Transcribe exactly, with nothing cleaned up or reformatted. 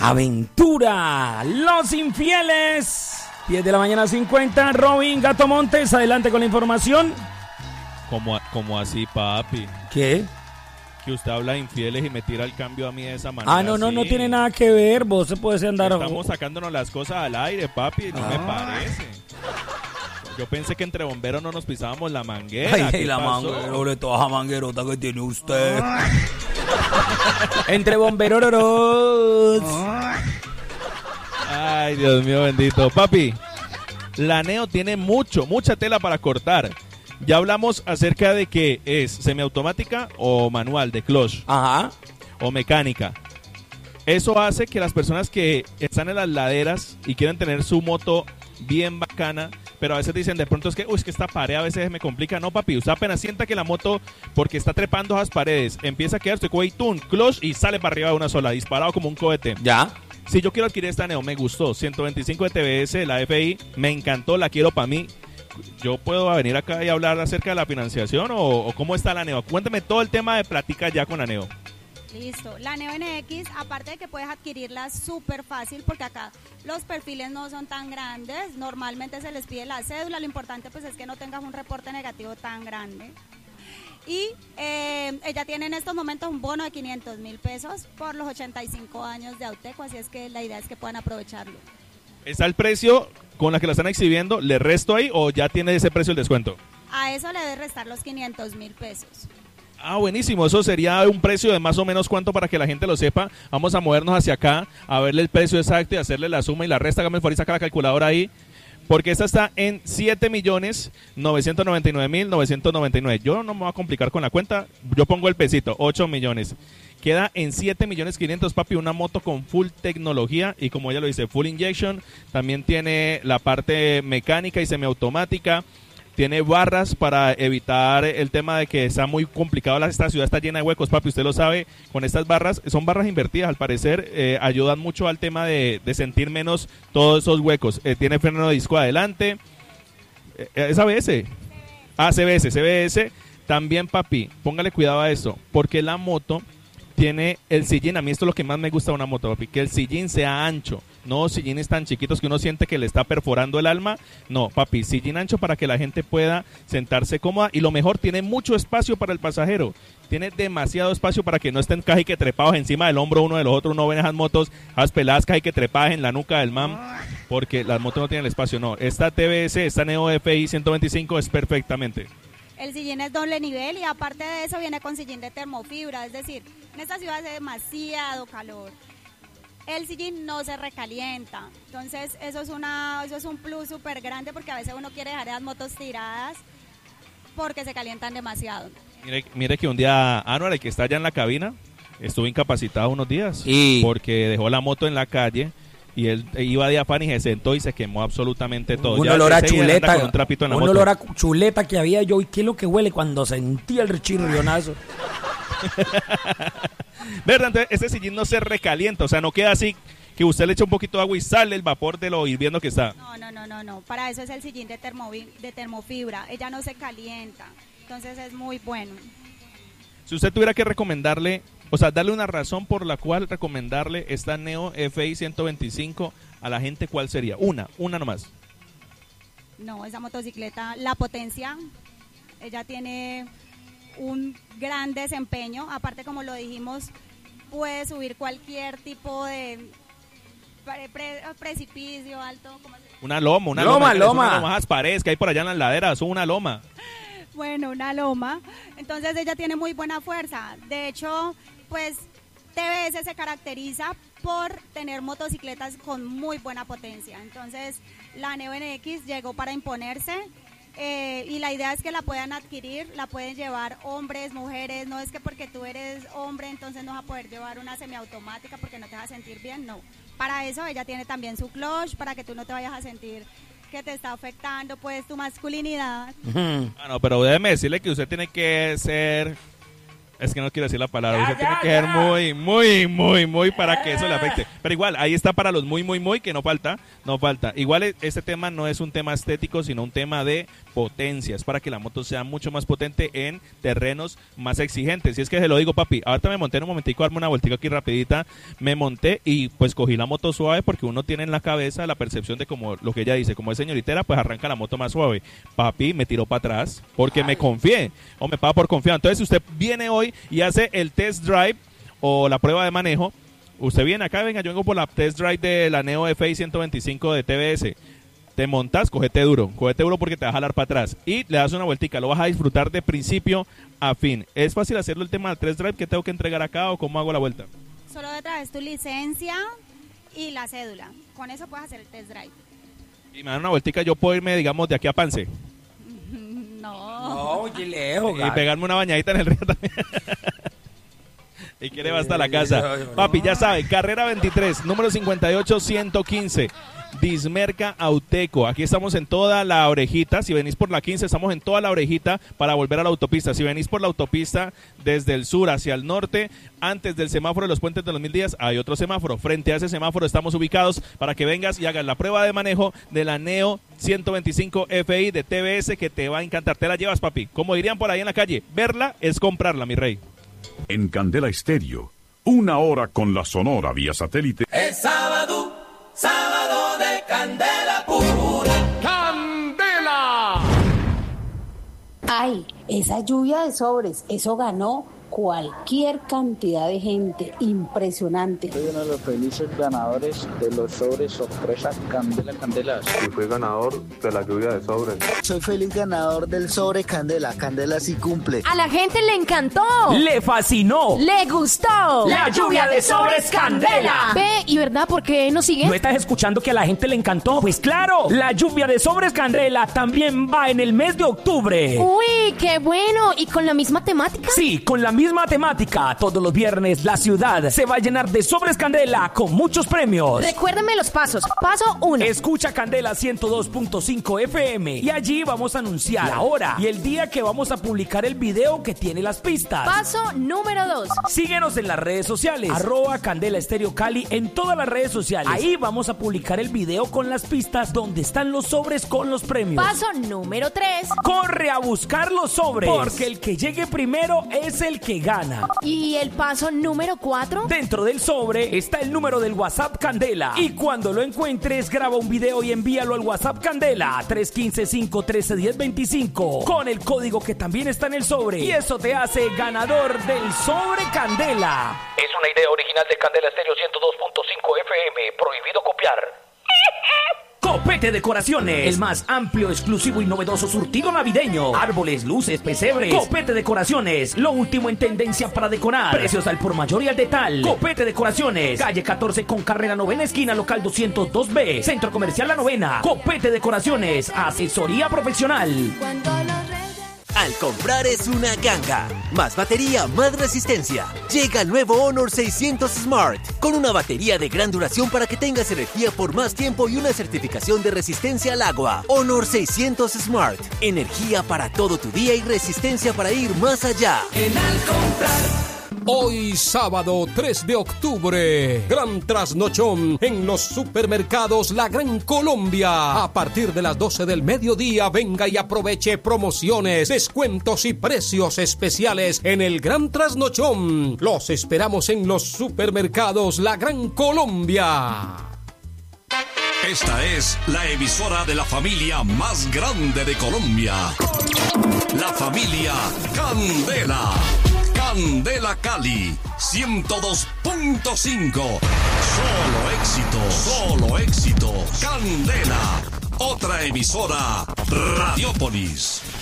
Aventura, Los Infieles. diez de la mañana cincuenta. Robin Gato Montes, adelante con la información. ¿Cómo, cómo así, papi? ¿Qué? Que usted habla de infieles y me tira el cambio a mí de esa manera. Ah, no, no, sí. no tiene nada que ver. Vos se puede andar. Estamos sacándonos las cosas al aire, papi. No ah. me parece. Yo pensé que entre bomberos no nos pisábamos la manguera. Ay, ay la manguera, toda esa manguerota que tiene usted. Entre bomberos. Ay, Dios mío bendito. Papi, la Neo tiene mucho, mucha tela para cortar. Ya hablamos acerca de que es semiautomática o manual, de clutch. Ajá. O mecánica. Eso hace que las personas que están en las laderas y quieren tener su moto bien bacana, pero a veces dicen de pronto es que, uy, es que esta pared a veces me complica. No, papi, usted apenas sienta que la moto, porque está trepando esas paredes, empieza a quedarse cohetún, clutch y sale para arriba de una sola, disparado como un cohete. Ya. Si yo quiero adquirir esta Neo, me gustó, ciento veinticinco de T B S, la F I, me encantó, la quiero para mí. ¿Yo puedo venir acá y hablar acerca de la financiación o, o cómo está la Neo? Cuéntame todo el tema de plática ya con la Neo. Listo, la Neo N X, aparte de que puedes adquirirla súper fácil, porque acá los perfiles no son tan grandes, normalmente se les pide la cédula, lo importante pues es que no tengas un reporte negativo tan grande. Y eh, ella tiene en estos momentos un bono de quinientos mil pesos por los ochenta y cinco años de Auteco, así es que la idea es que puedan aprovecharlo. ¿Está el precio con la que la están exhibiendo? ¿Le resto ahí o ya tiene ese precio el descuento? A eso le debe restar los quinientos mil pesos. Ah, buenísimo, eso sería un precio de más o menos cuánto para que la gente lo sepa. Vamos a movernos hacia acá, a verle el precio exacto y hacerle la suma y la resta. Hágame el favor y saca la calculadora ahí, porque esta está en siete millones novecientos noventa y nueve mil novecientos noventa y nueve. Yo no me voy a complicar con la cuenta, yo pongo el pesito, ocho millones. Queda en siete millones quinientos, papi, una moto con full tecnología y como ella lo dice, full injection. También tiene la parte mecánica y semiautomática. Tiene barras para evitar el tema de que sea muy complicado. Esta ciudad está llena de huecos, papi, usted lo sabe. Con estas barras, son barras invertidas, al parecer, eh, ayudan mucho al tema de, de sentir menos todos esos huecos. Eh, tiene freno de disco adelante. Eh, ¿Es A B S? Ah, C B S, C B S. También, papi, póngale cuidado a eso, porque la moto tiene el sillín. A mí esto es lo que más me gusta de una moto, papi, que el sillín sea ancho. No sillines tan chiquitos que uno siente que le está perforando el alma. No, papi, sillín ancho para que la gente pueda sentarse cómoda. Y lo mejor, tiene mucho espacio para el pasajero. Tiene demasiado espacio para que no estén casi que trepados encima del hombro uno de los otros. Uno ve esas motos, esas peladas casi que trepadas en la nuca del man, porque las motos no tienen el espacio. No, esta T B S, esta Neo F I ciento veinticinco es perfectamente. El sillín es doble nivel y aparte de eso viene con sillín de termofibra. Es decir, en esta ciudad hace demasiado calor. El sillín no se recalienta, entonces eso es una eso es un plus súper grande porque a veces uno quiere dejar las motos tiradas porque se calientan demasiado. Mire, mire que un día Anuar, el que está allá en la cabina, estuvo incapacitado unos días y... porque dejó la moto en la calle y él iba de afán y se sentó y se quemó absolutamente todo. Un ya olor a chuleta, un, trapito en la un moto. olor a chuleta que había yo. ¿Y qué es lo que huele cuando sentí el chirrionazo? ¿Verdad? Entonces este sillín no se recalienta, o sea, no queda así que usted le echa un poquito de agua y sale el vapor de lo hirviendo que está. No, no, no, no, no. Para eso es el sillín de, termovi- de termofibra. Ella no se calienta, entonces es muy bueno. Si usted tuviera que recomendarle, o sea, darle una razón por la cual recomendarle esta Neo F I ciento veinticinco a la gente, ¿cuál sería? Una, una nomás. No, esa motocicleta, la potencia, ella tiene un gran desempeño, aparte como lo dijimos, puede subir cualquier tipo de pre- pre- precipicio alto. ¿Cómo se llama? Una loma, una loma, loma. loma. Una loma, paredes que hay por allá en las laderas, son una loma. Bueno, una loma. Entonces ella tiene muy buena fuerza. De hecho, pues T B S se caracteriza por tener motocicletas con muy buena potencia. Entonces la Neo N X llegó para imponerse. Eh, y la idea es que la puedan adquirir, la pueden llevar hombres, mujeres, no es que porque tú eres hombre entonces no vas a poder llevar una semiautomática porque no te vas a sentir bien, no. Para eso ella tiene también su clutch, para que tú no te vayas a sentir que te está afectando pues tu masculinidad. Uh-huh. Ah, no, pero déjeme decirle que usted tiene que ser... Es que no quiero decir la palabra, ya, usted ya, tiene que ya. ser muy, muy, muy, muy para que eso le afecte. Pero igual, ahí está para los muy, muy, muy, que no falta, no falta. Igual este tema no es un tema estético, sino un tema de potencia, es para que la moto sea mucho más potente en terrenos más exigentes. Y es que se lo digo, papi, ahorita me monté en un momentico, darme una vueltica aquí rapidita, me monté y pues cogí la moto suave porque uno tiene en la cabeza la percepción de como lo que ella dice, como es señoritera, pues arranca la moto más suave. Papi, me tiró para atrás porque me confié, o me paga por confiar. Entonces, si usted viene hoy y hace el test drive o la prueba de manejo, usted viene acá, venga, yo vengo por la test drive de la Neo F I ciento veinticinco de T V S. Te montas, cógete duro, cógete duro porque te vas a jalar para atrás y le das una vueltica, lo vas a disfrutar de principio a fin. ¿Es fácil hacerlo el tema del test drive que tengo que entregar acá o cómo hago la vuelta? Solo te traes tu licencia y la cédula, con eso puedes hacer el test drive. Y me dan una vueltica, yo puedo irme, digamos, de aquí a Pance. No. No, oye, lejos, Y pegarme una bañadita en el río también. Y quiere va hasta la casa. Papi, ya sabe, carrera veintitrés, número cincuenta y ocho ciento quince. Dismerca Auteco. Aquí estamos en toda la orejita. Si venís por la quince, estamos en toda la orejita para volver a la autopista. Si venís por la autopista desde el sur hacia el norte, antes del semáforo de los puentes de los Mil Días, hay otro semáforo. Frente a ese semáforo estamos ubicados para que vengas y hagas la prueba de manejo de la Neo ciento veinticinco F I de T V S, que te va a encantar. Te la llevas, papi. Como dirían por ahí en la calle, verla es comprarla, mi rey. En Candela Estéreo, una hora con la Sonora vía satélite. Es sábado, sábado de candela pura. ¡Candela! Ay, esa lluvia de sobres, eso ganó cualquier cantidad de gente, impresionante. Soy uno de los felices ganadores de los sobres sorpresa Candela Candelas. Y fui ganador de la lluvia de sobres. Soy feliz ganador del sobre Candela. Candela sí cumple. A la gente le encantó. Le fascinó. Le gustó. La lluvia de sobres Candela. Ve, ¿y verdad por qué nos sigue? ¿No estás escuchando que a la gente le encantó? Pues claro, la lluvia de sobres Candela también va en el mes de octubre. Uy, qué bueno. ¿Y con la misma temática? Sí, con la misma temática. Todos los viernes la ciudad se va a llenar de sobres Candela con muchos premios. Recuérdame los pasos. Paso uno. Escucha Candela ciento dos punto cinco F M y allí vamos a anunciar la hora y el día que vamos a publicar el video que tiene las pistas. Paso número dos. Síguenos en las redes sociales, arroba Candela Estéreo Cali en todas las redes sociales. Ahí vamos a publicar el video con las pistas donde están los sobres con los premios. Paso número tres. Corre a buscar los sobres, porque el que llegue primero es el que gana. ¿Y el paso número cuatro? Dentro del sobre está el número del WhatsApp Candela. Y cuando lo encuentres, graba un video y envíalo al WhatsApp Candela tres uno cinco, cinco uno tres, uno cero dos cinco con el código que también está en el sobre. Y eso te hace ganador del sobre Candela. Es una idea original de Candela Estéreo ciento dos punto cinco F M. Prohibido copiar. Copete Decoraciones, el más amplio, exclusivo y novedoso surtido navideño. Árboles, luces, pesebres. Copete Decoraciones, lo último en tendencia para decorar. Precios al por mayor y al detal. Copete Decoraciones, calle catorce con carrera novena esquina, local doscientos dos B, Centro Comercial La Novena. Copete Decoraciones, asesoría profesional. Cuando los reyes... Al comprar es una ganga. Más batería, más resistencia. Llega el nuevo Honor seiscientos Smart, con una batería de gran duración para que tengas energía por más tiempo y una certificación de resistencia al agua. Honor seiscientos Smart, energía para todo tu día y resistencia para ir más allá. En Al comprar. Hoy sábado tres de octubre, gran trasnochón en los supermercados La Gran Colombia. A partir de las doce del mediodía, venga y aproveche promociones, descuentos y precios especiales en el gran trasnochón. Los esperamos en los supermercados La Gran Colombia. Esta es la emisora de la familia más grande de Colombia. La familia Candela. Candela Cali, ciento dos punto cinco. Solo éxitos, solo éxitos. Candela, otra emisora, Radiópolis.